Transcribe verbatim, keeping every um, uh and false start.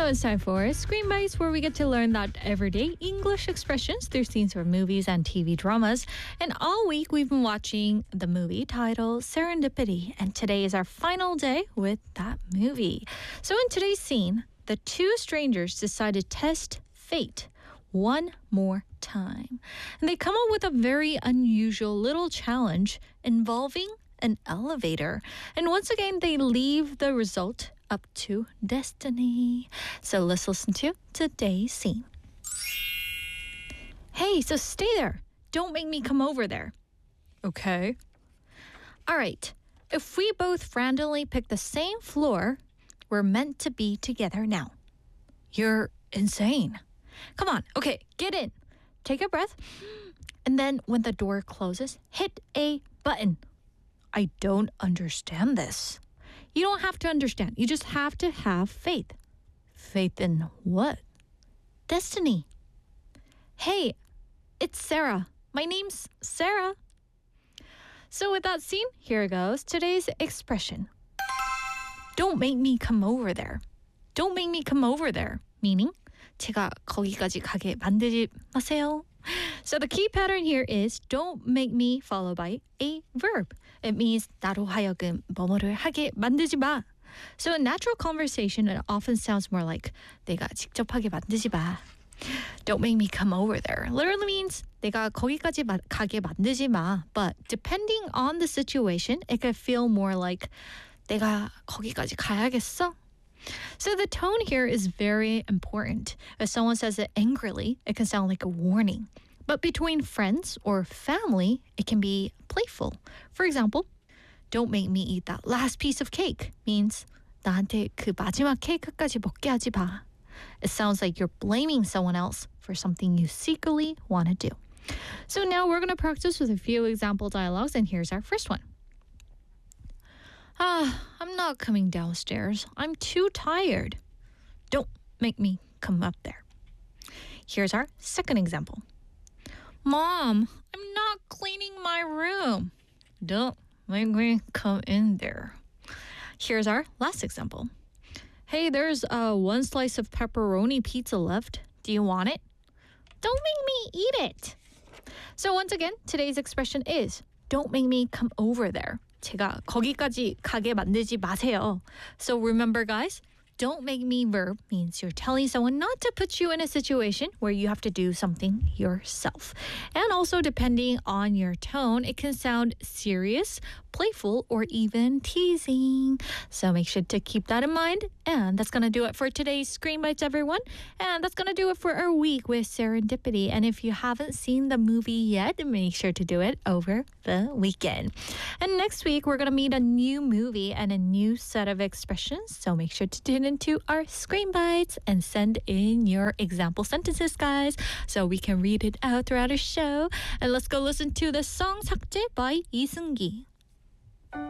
Now it's time for Screen Bites, where we get to learn that everyday English expressions through scenes from movies and T V dramas. And all week we've been watching the movie titled Serendipity, and today is our final day with that movie. So in today's scene, the two strangers decide to test fate one more time. And they come up with a very unusual little challenge involving an elevator. And once again, they leave the result up to destiny. So let's listen to today's scene. Hey, so stay there. Don't make me come over there. Okay. All right. If we both randomly pick the same floor, we're meant to be together now. You're insane. Come on. Okay, get in. Take a breath. And then when the door closes, hit a button. I don't understand this. You don't have to understand. You just have to have faith. Faith in what? Destiny. Hey, it's Sarah. My name's Sarah. So with that scene, here goes today's expression. Don't make me come over there. Don't make me come over there. Meaning, 제가 거기까지 가게 만들지 마세요. So the key pattern here is don't make me followed by a verb. It means 나로 하여금 뭐뭐를 하게 만들지 마. So in natural conversation, it often sounds more like 내가 직접 하게 만들지 마. Don't make me come over there. Literally means 내가 거기까지 마, 가게 만들지 마. But depending on the situation, it could feel more like 내가 거기까지 가야겠어. So the tone here is very important. If someone says it angrily, it can sound like a warning. But between friends or family, it can be playful. For example, don't make me eat that last piece of cake means 나한테 그 마지막 케이크까지 먹게 하지 마. It sounds like you're blaming someone else for something you secretly want to do. So now we're going to practice with a few example dialogues, and here's our first one. Ah, I'm not coming downstairs. I'm too tired. Don't make me come up there. Here's our second example. Mom, I'm not cleaning my room. Don't make me come in there. Here's our last example. Hey, there's uh, one slice of pepperoni pizza left. Do you want it? Don't make me eat it. So once again, today's expression is don't make me come over there. 제가 거기까지 가게 만들지 마세요. So remember, guys, don't make me verb means you're telling someone not to put you in a situation where you have to do something yourself. And also, depending on your tone, it can sound serious, playful, or even teasing. So make sure to keep that in mind. And that's going to do it for today's Screen Bites, everyone. And that's going to do it for our week with Serendipity. And if you haven't seen the movie yet, make sure to do it over the weekend. And next week, we're going to meet a new movie and a new set of expressions. So make sure to tune into our Screen Bites and send in your example sentences, guys, so we can read it out throughout our show. And let's go listen to the song 삭제 by 이승기.